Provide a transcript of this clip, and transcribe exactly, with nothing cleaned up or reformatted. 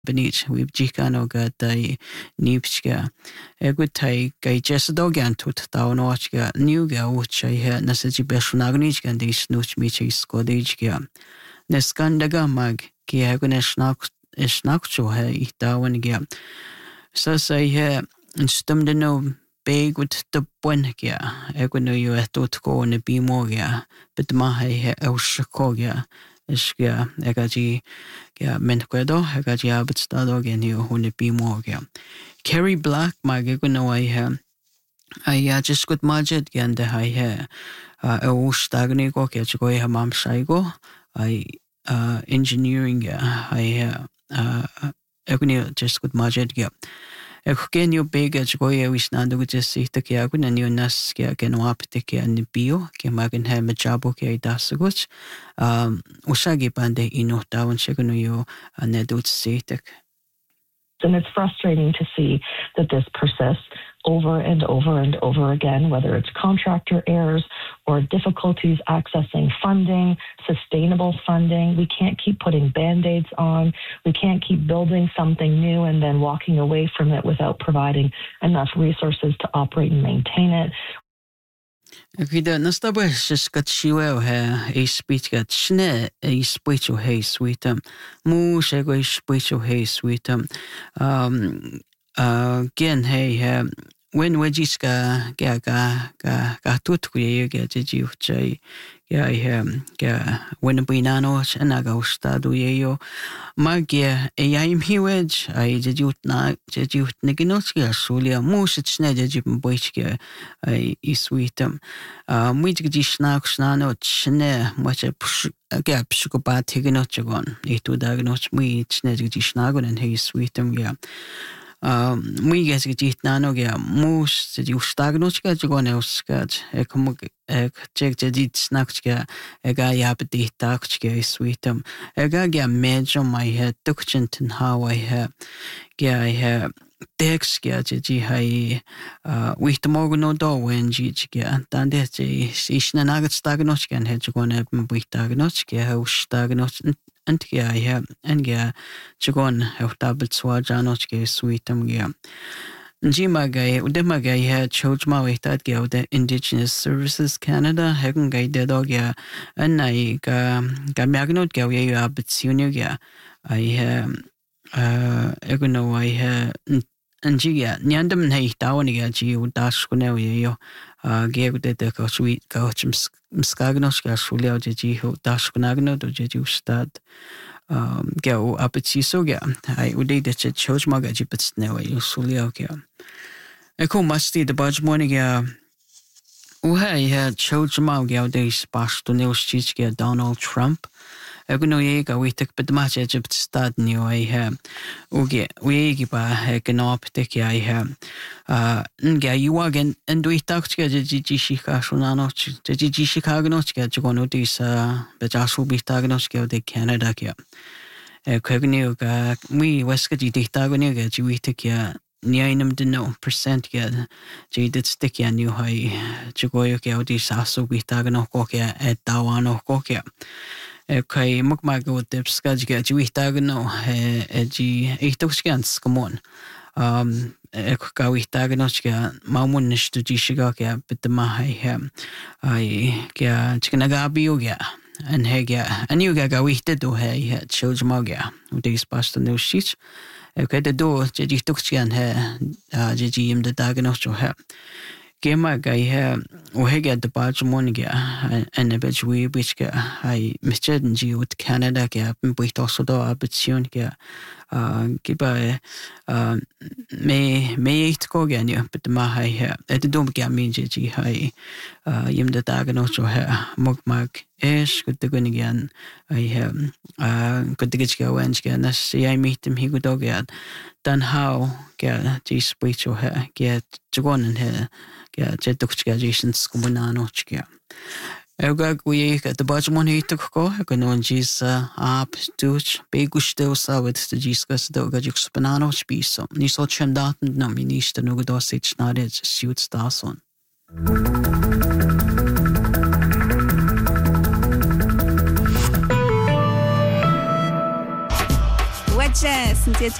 Benich, we've Jicano got the Nipska. A good tie, Gay Jessedogan to Taonochga, Nuga, which I had Nasaji Beshunagnich and this Nuch Michi Skodijga. Neskandaga mag, Kiaguna Schnack, Schnackcho, he Tawanga. So say here, and stummed big with the Buengia, Eguno you at Totko and the Bimogia, but Mahe Elshakogia. Ishga Egaji Mentquedo, Egaji Abitstado, and you who be more. Kerry Black, my giguno I have. I just got budget and the high hair. I stagnigo, Ketchgo, Hamam Shaigo. I engineering, I have just got budget. Again, you big as Goya, which Nando would just see the Kiagun and you Naskia can wap the Kia and the Bio, Kimagan have a jabo Kia Dasaguch, um, Usagi Bande ino down Shaguno and Nedut Setek. And it's frustrating to see that this persists over and over and over again, whether it's contractor errors or difficulties accessing funding, sustainable funding. We can't keep putting Band-Aids on. We can't keep building something new and then walking away from it without providing enough resources to operate and maintain it. Kida nastaba skat shiwa ha a speech gat shne a speech o hey sweetum mu shego speech o hey sweetum um uh gen hey ha when wajiska ga ga ga ga tut kuye ga ji chai ya ha ga when binano anaga ustadu yo magia e ai miwed ai jut na jut neginosia sulia mu shne jip boichke ai sweetum um we ji snack snano chne much a gap sugar bad taking out on it to diagnose me chne ji snagon and hey sweetum yeah. Um, we get it nano get most the stagnoska to go else got a come a check the did snackska a guy up the taxka sweetum a guy get major my head ductant and how I have yeah I have text get the high uh with the morgan do when g get and that's a station and I got stagnoska and head to go up with stagnoska how stagnos and yeah, I have and yeah, Chagon have tablets wa Janochke sweetum yeah. Jima guy, Udema guy had Chojma with that girl, the Indigenous Services Canada, Hagan guy dead dog yeah, and I ga Gamagnot go yeah, but senior yeah. I have uh, I don't know, I have. And yeah, Nyandam hey down again, G would dash Gunel yo, uh, gave the deco sweet couch Mskagnos Gasulia, G who dash Gunagno, do you start um go up at Sisoga. I would eat that chose Magaji, but no, you Suliokia. I call musty the budge morning, yeah. Oh, I had chose Magia days past to Neil Stitchke Donald Trump. I know ye go we took but the match Egypt start new I have. Okay, we give a heck and up take I have. Uh, yeah, you again and we talk to the Gigi Chicago, the Gigi Chicago, get to go notice, uh, but also be Tagnoska de Canada. A Cogniga, we Westgate Tagoniga, we take ya. Nianum de no percent yet. J did sticky and new high Chigoyoke, this also be Tagano Kokia at Dawano Kokia. Okay, Mukmago tips Skajga, Jewi Tagano, a G eight scans, come on. Um, Ekawi Taganoska, Mamunish to Gishigakia, but the Mahai hem. I get Chikanagabioga. And Hegia, and you gaga we did do hey had Chojmaga, with these past the new sheets. Okay, the door, Jiji Tuxian hair, uh, Jiji him the diagnostic hair. Game guy hair, or Hega the barge moniga, and a bitch we which I misjudged you with Canada gap, and we also do a bit soon. Uh, give a uh, may may eight go again, you, but the Mahai hair. At the dome get me, Jiji high, uh, yim the diagnostic hair, Mugmag. Ish, good to go again. I have uh, good to get you and again. I see I meet him, he could dog yet. Then how get this speech or her get to go on here, get Jetuxgations, Kumunano, Chia. Elgag, we get the budget money to go. I can on G's up to big still saw with the Giscas Dogajuk Spanano speech. So, Niso Chendat and Nominis the Nugadosich Nade suit stars on. prochain. Xin tiệt